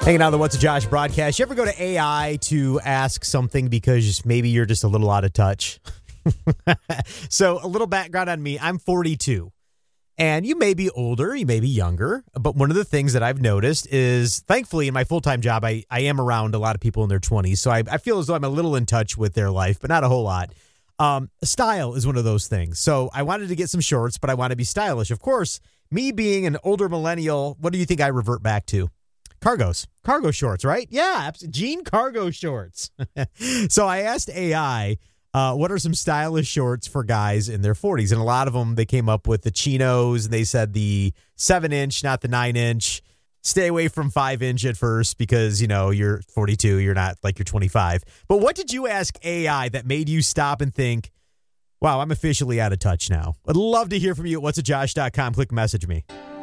Hanging out on the What's a Josh broadcast. You ever go to AI to ask something because maybe you're just a little out of touch? So a little background on me. I'm 42. And you may be older, you may be younger. But one of the things that I've noticed is, thankfully, in my full-time job, I am around a lot of people in their 20s. So I feel as though I'm a little in touch with their life, but not a whole lot. Style is one of those things. So I wanted to get some shorts, but I want to be stylish. Of course, me being an older millennial, what do you think I revert back to? Cargo shorts, right? Yeah, jean cargo shorts. So I asked AI, what are some stylish shorts for guys in their 40s? And a lot of them, they came up with the chinos, and they said the 7-inch, not the 9-inch. Stay away from 5-inch at first because, you know, you're 42, you're not like you're 25. But what did you ask AI that made you stop and think, wow, I'm officially out of touch now? I'd love to hear from you at whatsajosh.com. Click message me.